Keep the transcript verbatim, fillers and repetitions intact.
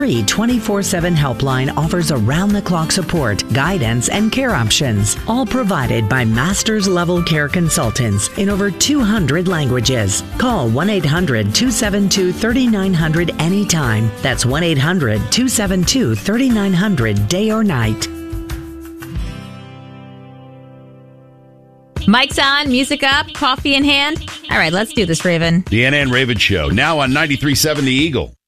Free twenty-four seven helpline offers around-the-clock support, guidance, and care options, all provided by master's-level care consultants in over two hundred languages. Call one eight hundred two seven two three nine zero zero anytime. That's one eight hundred two seven two three nine zero zero day or night. Mic's on, music up, coffee in hand. All right, let's do this, Raven. The Anna and Raven Show, now on ninety-three point seven The Eagle.